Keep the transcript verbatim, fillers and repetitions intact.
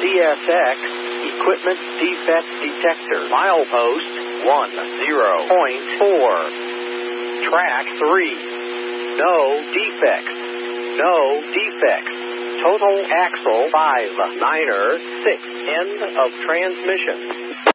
C S X Equipment Defect Detector. Milepost one zero point four. Track three. No defects. No defects. Total axle five. Niner six. End of transmission.